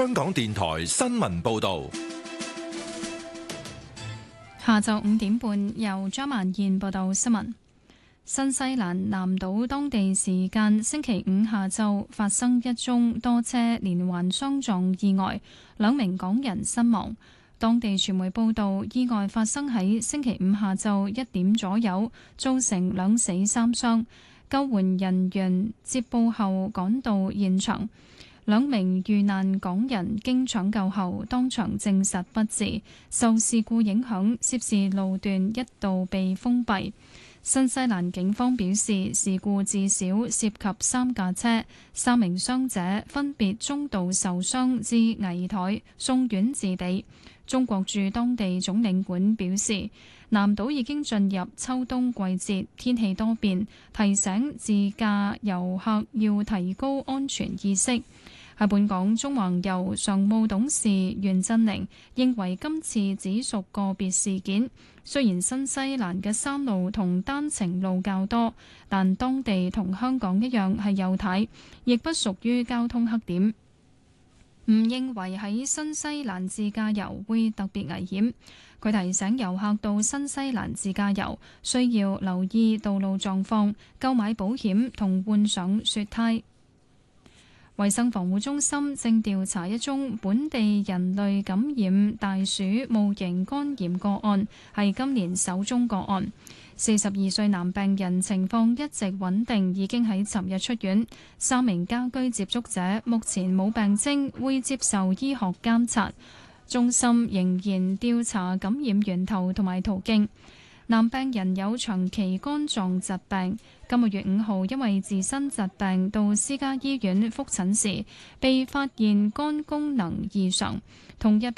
香港電台新聞報道。 下晝5點半，由張曼燕報道新聞。新西蘭南島當地時間星期五下晝發生一宗多車連環相撞意外，2名港人身亡。當地傳媒報道，意外發生喺星期五下晝1點左右，造成2死3傷。救援人員接報後趕到現場，2名遇難港人經搶救後當場證實不治。受事故影響，涉事路段一度被封閉。新西蘭警方表示，事故至少涉及3架車，3名傷者分別中度受傷至危殆，送院治理。中國駐當地總領館表示，南島已經進入秋冬季節，天氣多變，提醒自駕遊客要提高安全意識。喺本港，中環遊常務董事袁振寧認為今次只屬個別事件，雖然新西蘭嘅山路同單程路較多，但當地同香港一樣係右軚，亦不屬於交通黑點，唔認為喺新西蘭自駕遊會特別危險。佢提醒遊客到新西蘭自駕遊需要留意道路狀況、購買保險同換上雪胎。衛生防護中心正調查一宗本地人類感染大鼠戊型肝炎個案，係今年首宗個案。42歲男病人情況一直穩定，已經喺尋日出院。3名家居接觸者目前冇病徵，會接受醫學監察。中心仍然調查感染源頭同埋途徑。男病人有長期肝臟疾病，今個月5號因為自身疾病到私家醫院覆診時，被發現肝功能異常。同日